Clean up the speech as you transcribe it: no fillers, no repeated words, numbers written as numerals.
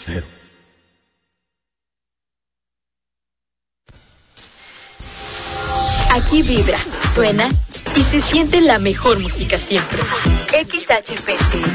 cero. Aquí vibra, suena y se siente la mejor música siempre. XHPT